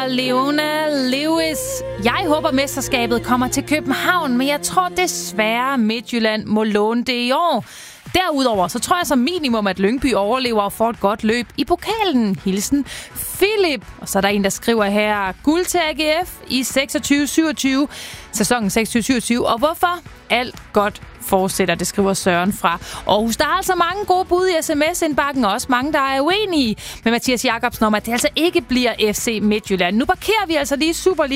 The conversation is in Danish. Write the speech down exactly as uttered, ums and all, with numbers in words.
Leona Lewis. Jeg håber, mesterskabet kommer til København, men jeg tror desværre, Midtjylland må låne det i år. Derudover så tror jeg som minimum, at Lyngby overlever og får et godt løb i pokalen. Hilsen Philip. Og så er der en, der skriver her, guld til A G F i seksogtyve syvogtyve, sæsonen seksogtyve syvogtyve. Og hvorfor? Alt godt fortsætter, det skriver Søren fra Aarhus. Der er altså mange gode bud i sms-indbakken, og også mange, der er uenige med Mathias Jacobsen om, at det altså ikke bliver F C Midtjylland. Nu parkerer vi altså lige Superliga